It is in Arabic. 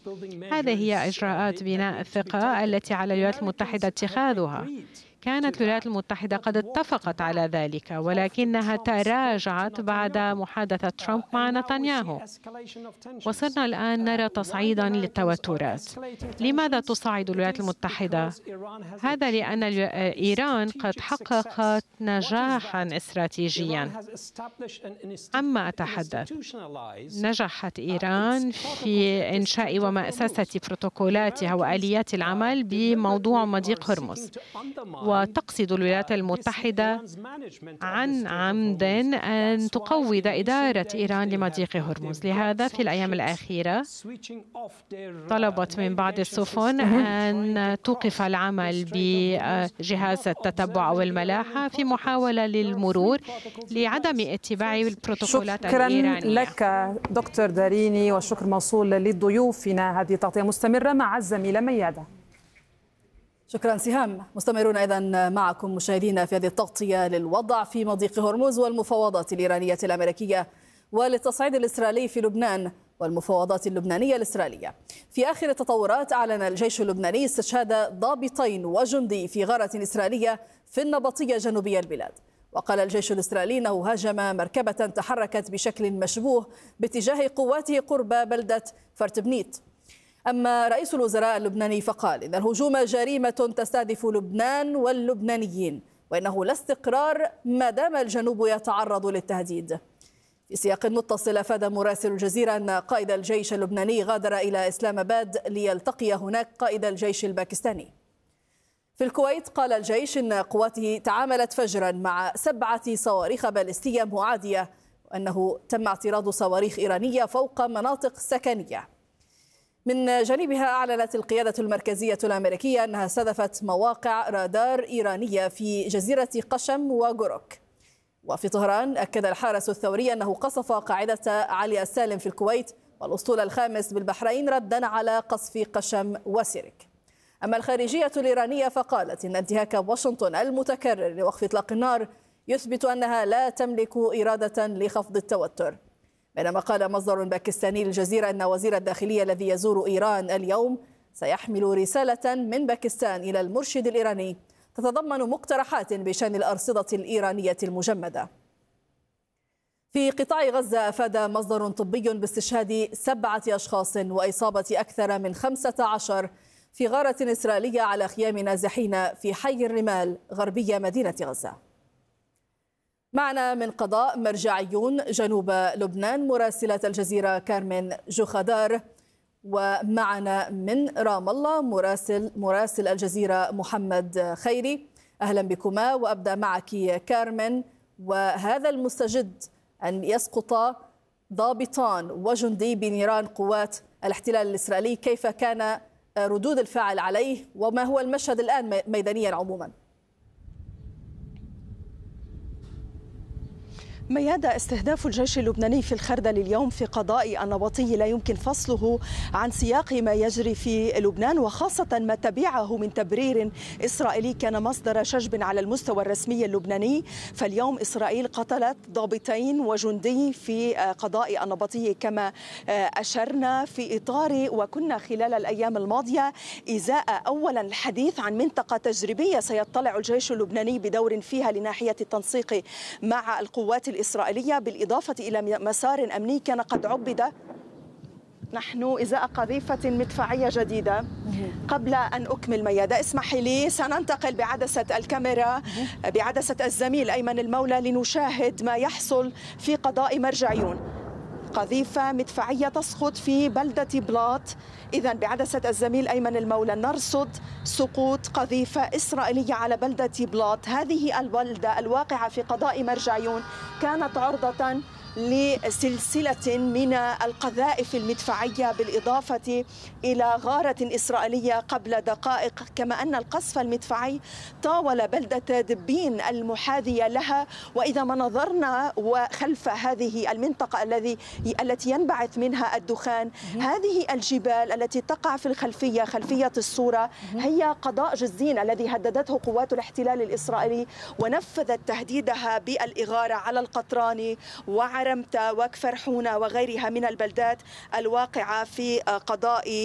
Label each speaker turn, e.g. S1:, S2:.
S1: هذه هي إجراءات بناء الثقة التي على الولايات المتحدة اتخاذها. كانت الولايات المتحدة قد اتفقت على ذلك، ولكنها تراجعت بعد محادثة ترامب مع نتنياهو. وصرنا الآن نرى تصعيدا للتوترات. لماذا تصعد الولايات المتحدة؟ هذا لأن إيران قد حققت نجاحا استراتيجيا. عما أتحدث، نجحت إيران في إنشاء ومؤسسة بروتوكولاتها وآليات العمل بموضوع مضيق هرمز. وتقصد الولايات المتحدة عن عمد أن تقوض إدارة إيران لمضيق هرمز. لهذا في الأيام الأخيرة طلبت من بعض السفن أن توقف العمل بجهاز التتبع أو الملاحة في محاولة للمرور لعدم اتباع البروتوكولات الإيرانية.
S2: شكرا لك دكتور داريني، والشكر موصول لضيوفنا. هذه تغطية مستمرة مع الزميلة ميادة.
S3: شكرا سهام. مستمرون أيضا معكم مشاهدينا في هذه التغطية للوضع في مضيق هرمز والمفاوضات الإيرانية الأمريكية وللتصعيد الإسرائيلي في لبنان والمفاوضات اللبنانية الإسرائيلية. في آخر التطورات أعلن الجيش اللبناني استشهاد ضابطين وجندي في غارة إسرائيلية في النبطية جنوبي البلاد. وقال الجيش الإسرائيلي أنه هاجم مركبة تحركت بشكل مشبوه باتجاه قواته قرب بلدة فرتبنيت. أما رئيس الوزراء اللبناني فقال إن الهجوم جريمة تستهدف لبنان واللبنانيين، وإنه لا استقرار ما دام الجنوب يتعرض للتهديد. في سياق متصل أفاد مراسل الجزيرة أن قائد الجيش اللبناني غادر إلى إسلام آباد ليلتقي هناك قائد الجيش الباكستاني. في الكويت قال الجيش إن قواته تعاملت فجرا مع 7 صواريخ باليستية معادية، وأنه تم اعتراض صواريخ إيرانية فوق مناطق سكنية. من جانبها أعلنت القيادة المركزية الأمريكية أنها استهدفت مواقع رادار إيرانية في جزيرة قشم وجروك. وفي طهران أكد الحارس الثوري أنه قصف قاعدة علي السالم في الكويت والأسطول الخامس بالبحرين ردا على قصف قشم وسيرك. أما الخارجية الإيرانية فقالت إن انتهاك واشنطن المتكرر لوقف إطلاق النار يثبت أنها لا تملك إرادة لخفض التوتر. بينما قال مصدر باكستاني للجزيرة أن وزير الداخلية الذي يزور إيران اليوم سيحمل رسالة من باكستان إلى المرشد الإيراني تتضمن مقترحات بشأن الأرصدة الإيرانية المجمدة. في قطاع غزة أفاد مصدر طبي باستشهاد 7 أشخاص وإصابة أكثر من 15 في غارة إسرائيلية على خيام نازحين في حي الرمال غربية مدينة غزة. معنا من قضاء مرجعيون جنوب لبنان مراسلة الجزيرة كارمن جوخدار، ومعنا من رام الله مراسل الجزيرة محمد خيري. أهلا بكما، وأبدأ معك كارمن. وهذا المستجد أن يسقط ضابطان وجندي بنيران قوات الاحتلال الإسرائيلي، كيف كان ردود الفعل عليه وما هو المشهد الآن ميدانيا عموما؟
S4: ميادة، استهداف الجيش اللبناني في الخردل اليوم في قضاء النبطي لا يمكن فصله عن سياق ما يجري في لبنان، وخاصة ما تبعه من تبرير إسرائيلي كان مصدر شجب على المستوى الرسمي اللبناني. فاليوم إسرائيل قتلت ضابطين وجندي في قضاء النبطي كما أشرنا في إطار، وكنا خلال الأيام الماضية إزاء أولا الحديث عن منطقة تجريبية سيطلع الجيش اللبناني بدور فيها لناحية التنسيق مع القوات الإسرائيلية، بالإضافة إلى مسار أمني كان قد عبد نحن إزاء قذيفة مدفعية جديدة. قبل أن أكمل ميادة اسمحي لي سننتقل بعدسة الكاميرا بعدسة الزميل أيمن المولى لنشاهد ما يحصل في قضاء مرجعيون. قذيفة مدفعية تسقط في بلدة بلاط. إذا بعدسة الزميل أيمن المولى نرصد سقوط قذيفة إسرائيلية على بلدة بلاط. هذه البلدة الواقعة في قضاء مرجعيون كانت عرضة لسلسلة من القذائف المدفعية بالإضافة إلى غارة إسرائيلية قبل دقائق، كما أن القصف المدفعي طاول بلدة دبين المحاذية لها. وإذا ما نظرنا وخلف هذه المنطقة التي ينبعث منها الدخان، هذه الجبال التي تقع في الخلفية خلفية الصورة هي قضاء جزين الذي هددته قوات الاحتلال الإسرائيلي ونفذت تهديدها بالإغارة على القطراني وعرمتة وكفر حونة وغيرها من البلدات الواقعة في قضاء